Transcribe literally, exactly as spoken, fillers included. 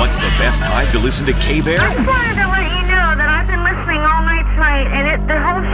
What's the best time to listen to K-Bear? I just wanted to let you know that I've been listening all night tonight, and it, the whole